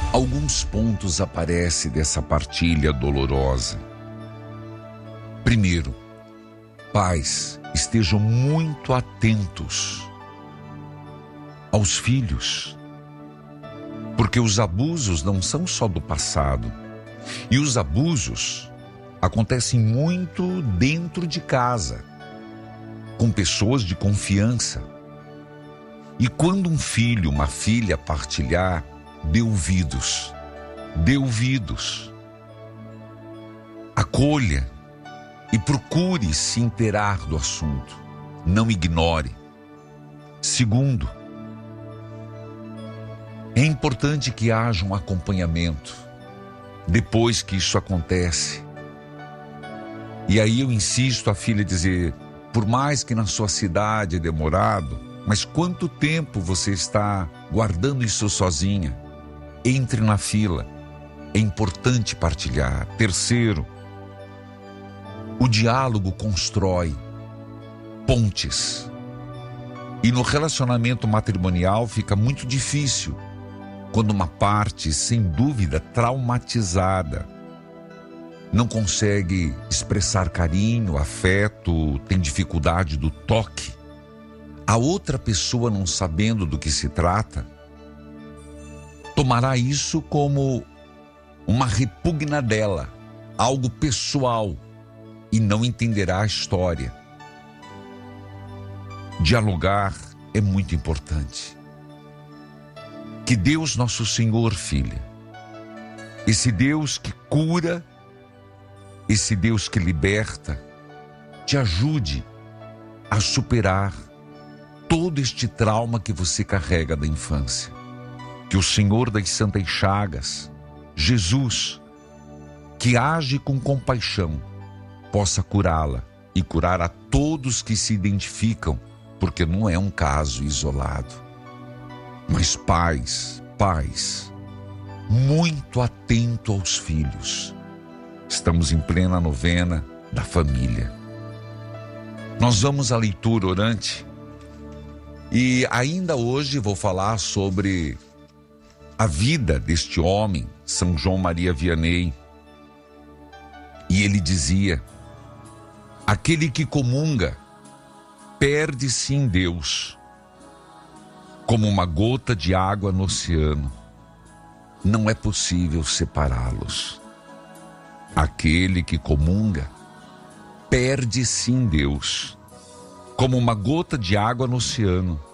Alguns pontos aparecem dessa partilha dolorosa. Primeiro, pais, estejam muito atentos aos filhos, porque os abusos não são só do passado, e os abusos acontecem muito dentro de casa, com pessoas de confiança. E quando um filho, uma filha partilhar, dê ouvidos, acolha e procure se inteirar do assunto, não ignore. Segundo, é importante que haja um acompanhamento depois que isso acontece. E aí eu insisto a filha dizer, por mais que na sua cidade é demorado, mas quanto tempo você está guardando isso sozinha? Entre na fila, é importante partilhar. Terceiro, o diálogo constrói pontes. E no relacionamento matrimonial fica muito difícil quando uma parte, sem dúvida, traumatizada, não consegue expressar carinho, afeto, tem dificuldade do toque. A outra pessoa, não sabendo do que se trata, tomará isso como uma repugna dela, algo pessoal, e não entenderá a história. Dialogar é muito importante. Que Deus nosso Senhor, filha, esse Deus que cura, esse Deus que liberta, te ajude a superar todo este trauma que você carrega da infância. Que o Senhor das Santas Chagas, Jesus, que age com compaixão, possa curá-la e curar a todos que se identificam, porque não é um caso isolado. Mas pais, muito atento aos filhos. Estamos em plena novena da família. Nós vamos à leitura orante e ainda hoje vou falar sobre a vida deste homem, São João Maria Vianney. E ele dizia, aquele que comunga perde-se em Deus, como uma gota de água no oceano. Não é possível separá-los. Aquele que comunga perde-se em Deus, como uma gota de água no oceano.